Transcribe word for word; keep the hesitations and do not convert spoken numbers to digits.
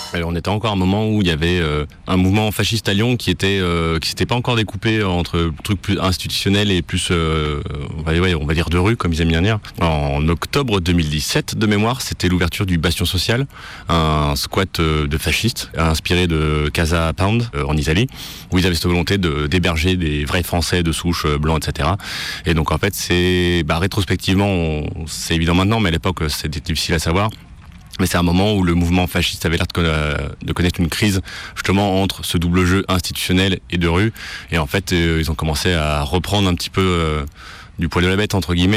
Alors, on était encore à un moment où il y avait euh, un mouvement fasciste à Lyon qui était euh, qui s'était pas encore découpé entre trucs plus institutionnels et plus euh, on va, ouais, on va dire de rue, comme ils aiment bien dire. En octobre deux mille dix-sept, de mémoire, c'était l'ouverture du Bastion Social, un squat euh, de fascistes inspiré de Casa Pound euh, en Italie, où ils avaient cette volonté de d'héberger des vrais Français de souche euh, blancs, et cetera. Et donc en fait, c'est bah, rétrospectivement, on, c'est évident maintenant, mais à l'époque, c'était difficile à savoir. Mais c'est un moment où le mouvement fasciste avait l'air de, conna- de connaître une crise, justement, entre ce double jeu institutionnel et de rue. Et en fait, euh, ils ont commencé à reprendre un petit peu euh, du poil de la bête, entre guillemets.